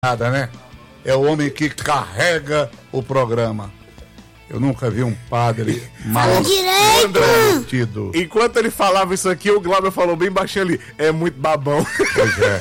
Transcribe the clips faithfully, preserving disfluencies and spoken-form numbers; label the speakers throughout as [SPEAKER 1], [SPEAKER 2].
[SPEAKER 1] nada, né? É o homem que carrega o programa. Eu nunca vi um padre mais comprometido.
[SPEAKER 2] Enquanto ele falava isso aqui, o Glauber falou bem baixinho ali. É muito babão.
[SPEAKER 1] Pois é.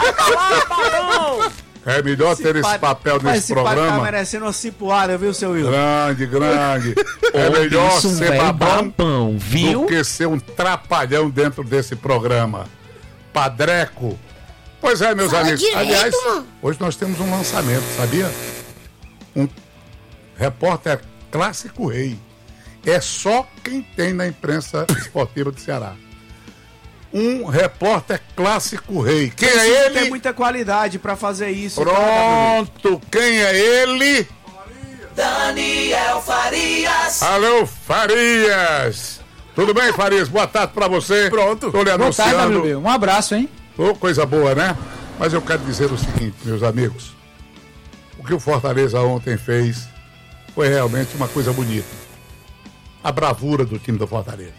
[SPEAKER 1] É melhor ter esse papel nesse
[SPEAKER 3] esse
[SPEAKER 1] programa.
[SPEAKER 3] Esse tá merecendo uma cipuada, viu, seu Will?
[SPEAKER 1] Grande, grande. É melhor
[SPEAKER 4] isso,
[SPEAKER 1] ser
[SPEAKER 4] véio,
[SPEAKER 1] babão,
[SPEAKER 4] babão, viu?
[SPEAKER 1] do que ser um trapalhão dentro desse programa. Padreco. Pois é, meus
[SPEAKER 5] Fala
[SPEAKER 1] amigos.
[SPEAKER 5] direito,
[SPEAKER 1] Aliás,
[SPEAKER 5] mano.
[SPEAKER 1] hoje nós temos um lançamento, sabia? Um repórter clássico rei. É só quem tem na imprensa esportiva do Ceará. Um repórter clássico rei. Quem é ele?
[SPEAKER 3] Tem muita qualidade pra fazer isso.
[SPEAKER 1] Pronto, quem é ele?
[SPEAKER 6] Daniel Farias.
[SPEAKER 1] Alô, Farias. Tudo bem, Farias? Boa tarde pra você.
[SPEAKER 2] Pronto.
[SPEAKER 1] Tô lhe
[SPEAKER 4] Boa tarde,
[SPEAKER 1] anunciando.
[SPEAKER 4] W B. Um abraço, hein?
[SPEAKER 1] Oh, coisa boa, né? Mas eu quero dizer o seguinte, meus amigos. O que o Fortaleza ontem fez foi realmente uma coisa bonita. A bravura do time do Fortaleza.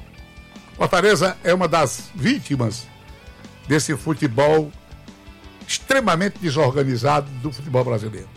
[SPEAKER 1] Fortaleza é uma das vítimas desse futebol extremamente desorganizado do futebol brasileiro.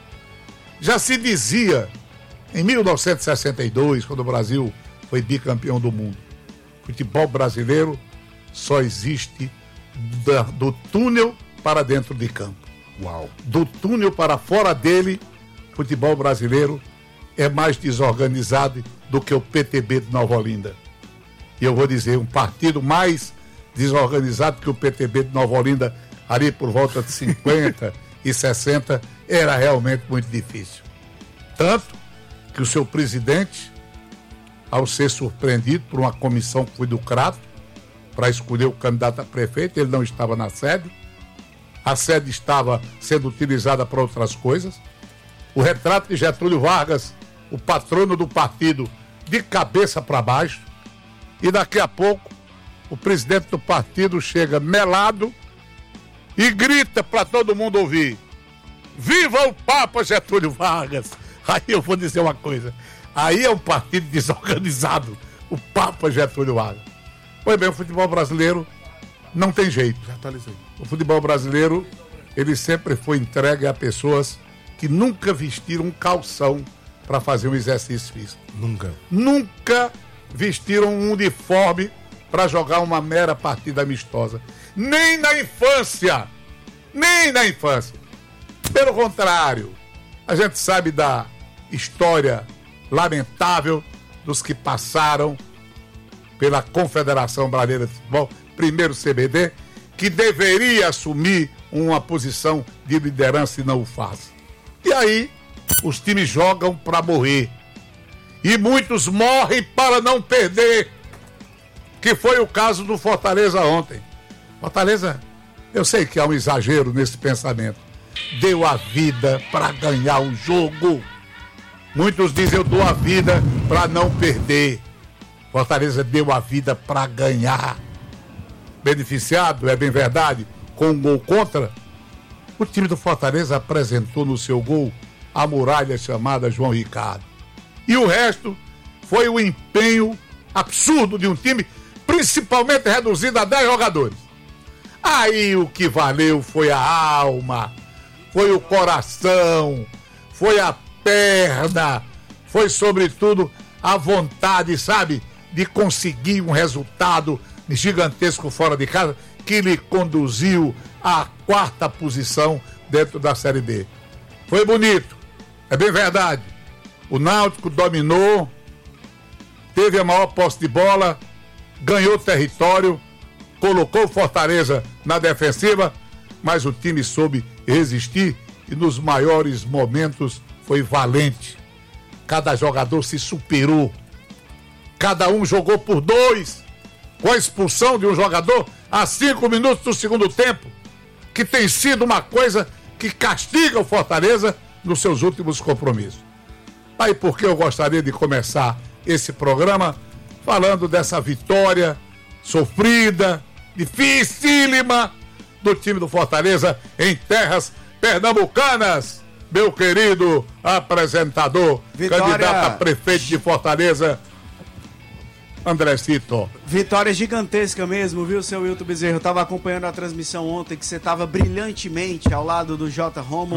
[SPEAKER 1] Já se dizia, em mil novecentos e sessenta e dois, quando o Brasil foi bicampeão do mundo, futebol brasileiro só existe da, do túnel para dentro de campo. Uau. Do túnel para fora dele, futebol brasileiro é mais desorganizado do que o P T B de Nova Olinda. E eu vou dizer, um partido mais desorganizado que o P T B de Nova Olinda, ali por volta de cinquenta e sessenta, era realmente muito difícil. Tanto que o seu presidente, ao ser surpreendido por uma comissão que foi do Crato, para escolher o candidato a prefeito, ele não estava na sede. A sede estava sendo utilizada para outras coisas. O retrato de Getúlio Vargas, o patrono do partido, de cabeça para baixo. E daqui a pouco, o presidente do partido chega melado e grita para todo mundo ouvir: viva o Papa Getúlio Vargas! Aí eu vou dizer uma coisa, aí é um partido desorganizado, o Papa Getúlio Vargas. Pois bem, o futebol brasileiro não tem jeito. Já atualizei. O futebol brasileiro, ele sempre foi entregue a pessoas que nunca vestiram um calção para fazer um exercício físico.
[SPEAKER 2] Nunca.
[SPEAKER 1] Nunca vestiram um uniforme para jogar uma mera partida amistosa. Nem na infância. Nem na infância. Pelo contrário, a gente sabe da história lamentável dos que passaram pela Confederação Brasileira de Futebol, primeiro C B D, que deveria assumir uma posição de liderança e não o faz. E aí, os times jogam para morrer. E muitos morrem para não perder, que foi o caso do Fortaleza ontem. Fortaleza, eu sei que há um exagero nesse pensamento, deu a vida para ganhar o jogo. Muitos dizem, eu dou a vida para não perder. Fortaleza deu a vida para ganhar. Beneficiado, é bem verdade, com um gol contra. O time do Fortaleza apresentou no seu gol a muralha chamada João Ricardo. E o resto foi o empenho absurdo de um time, principalmente reduzido a dez jogadores. Aí o que valeu foi a alma, foi o coração, foi a perna, foi sobretudo a vontade, sabe, de conseguir um resultado gigantesco fora de casa que lhe conduziu à quarta posição dentro da Série B. Foi bonito, é bem verdade. O Náutico dominou, teve a maior posse de bola, ganhou território, colocou o Fortaleza na defensiva, mas o time soube resistir e nos maiores momentos foi valente. Cada jogador se superou, cada um jogou por dois, com a expulsão de um jogador a cinco minutos do segundo tempo, que tem sido uma coisa que castiga o Fortaleza nos seus últimos compromissos. Aí porque eu gostaria de começar esse programa falando dessa vitória sofrida, dificílima do time do Fortaleza em terras pernambucanas. Meu querido apresentador,
[SPEAKER 3] Vitória.
[SPEAKER 1] candidato a prefeito de Fortaleza, Andrecito.
[SPEAKER 3] Vitória gigantesca mesmo, viu, seu Wilton Bezerro? Eu tava acompanhando a transmissão ontem, que você tava brilhantemente ao lado do J. Romulo.